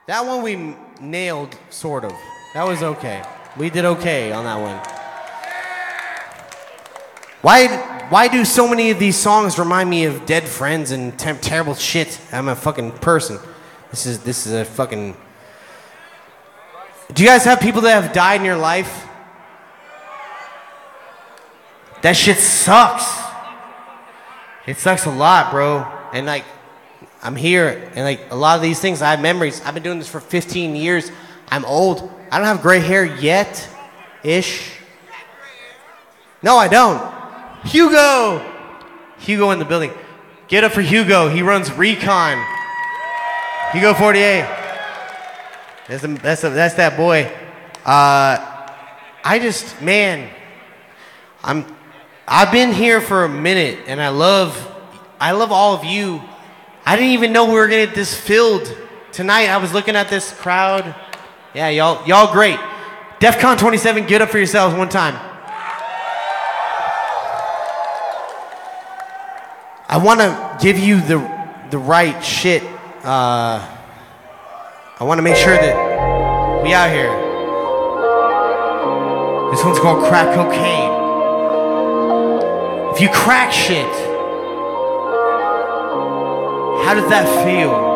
That one we nailed, sort of. That was okay. We did okay on that one. Why do so many of these songs remind me of dead friends and terrible shit? I'm a fucking person. This is a fucking... Do you guys have people that have died in your life? That shit sucks. It sucks a lot, bro. And like, I'm here, and like a lot of these things, I have memories. I've been doing this for 15 years. I'm old. I don't have gray hair yet, ish. No, I don't. Hugo in the building. Get up for Hugo. He runs Recon. Hugo 48. That's that boy. I've been here for a minute, and I love all of you. I didn't even know we were gonna get this filled tonight. I was looking at this crowd. Yeah, y'all great. DEFCON 27, get up for yourselves one time. I want to give you the right shit. I want to make sure that we out here. This one's called crack cocaine. If you crack shit, how does that feel?